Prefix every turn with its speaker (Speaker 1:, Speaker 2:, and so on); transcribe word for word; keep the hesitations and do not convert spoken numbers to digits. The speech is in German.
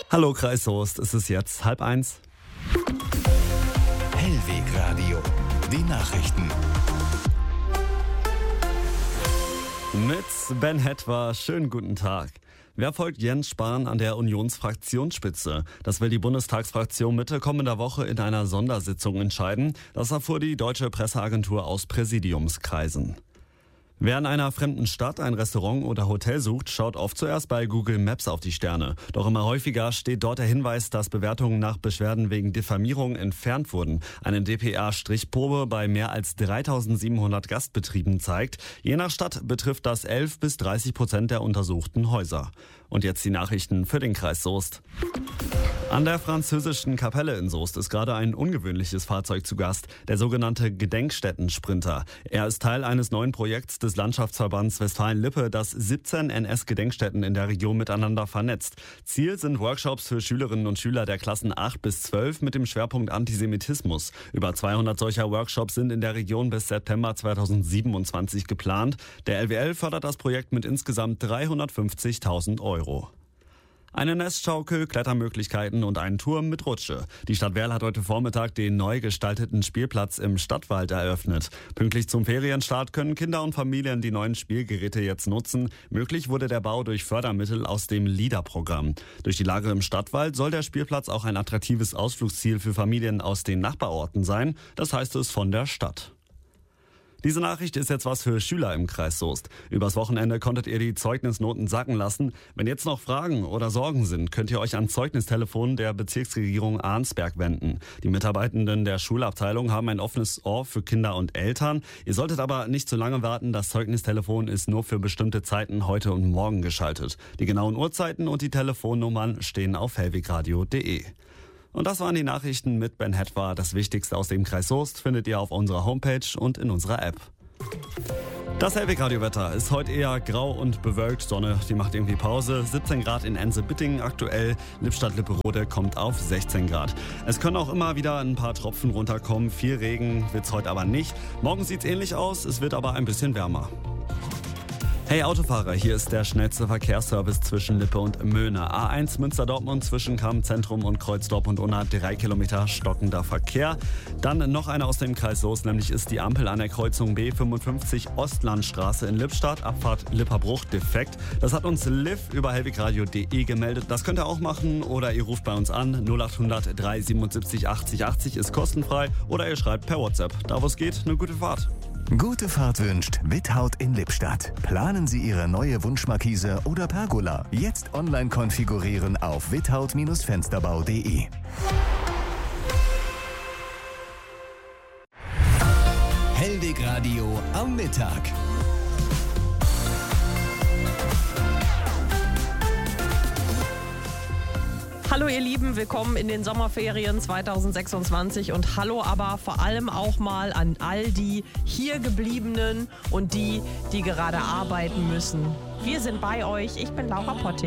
Speaker 1: Hallo Kreis Soest, es ist jetzt halb eins.
Speaker 2: Hellwegradio, die Nachrichten.
Speaker 1: Mit Ben Hetwer, schönen guten Tag. Wer folgt Jens Spahn an der Unionsfraktionsspitze? Das will die Bundestagsfraktion Mitte kommender Woche in einer Sondersitzung entscheiden. Das erfuhr die deutsche Presseagentur aus Präsidiumskreisen. Wer in einer fremden Stadt ein Restaurant oder Hotel sucht, schaut oft zuerst bei Google Maps auf die Sterne. Doch immer häufiger steht dort der Hinweis, dass Bewertungen nach Beschwerden wegen Diffamierung entfernt wurden. Eine D P A-Probe bei mehr als dreitausendsiebenhundert Gastbetrieben zeigt, je nach Stadt betrifft das elf bis dreißig Prozent der untersuchten Häuser. Und jetzt die Nachrichten für den Kreis Soest. An der französischen Kapelle in Soest ist gerade ein ungewöhnliches Fahrzeug zu Gast, der sogenannte Gedenkstätten-Sprinter. Er ist Teil eines neuen Projekts des Landschaftsverbands Westfalen-Lippe, das siebzehn N S-Gedenkstätten in der Region miteinander vernetzt. Ziel sind Workshops für Schülerinnen und Schüler der Klassen acht bis zwölf mit dem Schwerpunkt Antisemitismus. Über zweihundert solcher Workshops sind in der Region bis September zweitausendsiebenundzwanzig geplant. Der L W L fördert das Projekt mit insgesamt dreihundertfünfzigtausend Euro. Eine Nestschaukel, Klettermöglichkeiten und einen Turm mit Rutsche. Die Stadt Werl hat heute Vormittag den neu gestalteten Spielplatz im Stadtwald eröffnet. Pünktlich zum Ferienstart können Kinder und Familien die neuen Spielgeräte jetzt nutzen. Möglich wurde der Bau durch Fördermittel aus dem LEADER-Programm. Durch die Lage im Stadtwald soll der Spielplatz auch ein attraktives Ausflugsziel für Familien aus den Nachbarorten sein. Das heißt es von der Stadt. Diese Nachricht ist jetzt was für Schüler im Kreis Soest. Übers Wochenende konntet ihr die Zeugnisnoten sacken lassen. Wenn jetzt noch Fragen oder Sorgen sind, könnt ihr euch ans Zeugnistelefon der Bezirksregierung Arnsberg wenden. Die Mitarbeitenden der Schulabteilung haben ein offenes Ohr für Kinder und Eltern. Ihr solltet aber nicht zu lange warten. Das Zeugnistelefon ist nur für bestimmte Zeiten heute und morgen geschaltet. Die genauen Uhrzeiten und die Telefonnummern stehen auf hellwegradio punkt de. Und das waren die Nachrichten mit Ben Hetwer. Das Wichtigste aus dem Kreis Soest findet ihr auf unserer Homepage und in unserer App. Das Hellwegradio-Wetter ist heute eher grau und bewölkt. Sonne, die macht irgendwie Pause. siebzehn Grad in Ense-Bittingen aktuell. Lippstadt-Lipperode kommt auf sechzehn Grad. Es können auch immer wieder ein paar Tropfen runterkommen. Viel Regen wird's heute aber nicht. Morgen sieht's ähnlich aus. Es wird aber ein bisschen wärmer. Hey Autofahrer, hier ist der schnellste Verkehrsservice zwischen Lippe und Möhne. A eins Münster-Dortmund zwischen Kamm-Zentrum und Kreuzdorp und Unna, drei Kilometer stockender Verkehr. Dann noch einer aus dem Kreis Soest, nämlich ist die Ampel an der Kreuzung B fünfundfünfzig Ostlandstraße in Lippstadt, Abfahrt Lipperbruch, defekt. Das hat uns Liv über hellwegradio punkt de gemeldet. Das könnt ihr auch machen oder ihr ruft bei uns an. null acht hundert drei siebenundsiebzig achtzig achtzig ist kostenfrei oder ihr schreibt per WhatsApp. Da wo es geht, eine gute Fahrt.
Speaker 2: Gute Fahrt wünscht Withaut in Lippstadt. Planen Sie Ihre neue Wunschmarkise oder Pergola. Jetzt online konfigurieren auf withaut Fensterbau punkt de. Hellwegradio am Mittag.
Speaker 3: Hallo ihr Lieben, willkommen in den Sommerferien zweitausendsechsundzwanzig und hallo aber vor allem auch mal an all die hier gebliebenen und die, die gerade arbeiten müssen. Wir sind bei euch, ich bin Laura Potting.